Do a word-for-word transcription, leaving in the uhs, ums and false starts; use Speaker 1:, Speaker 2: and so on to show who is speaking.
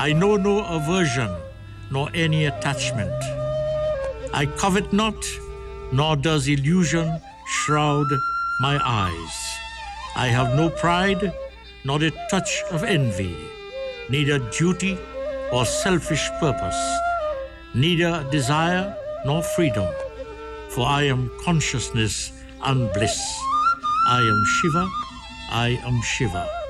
Speaker 1: I know no aversion, nor any attachment. I covet not, nor does illusion shroud my eyes. I have no pride, nor the touch of envy, neither duty or selfish purpose, neither desire nor freedom, for I am consciousness and bliss. I am Shiva, I am Shiva.